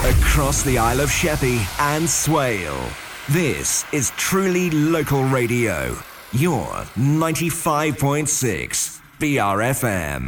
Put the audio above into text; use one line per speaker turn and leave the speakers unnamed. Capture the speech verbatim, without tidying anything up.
across the Isle of Sheppey and Swale. This is truly local radio. Your ninety-five point six B R F M.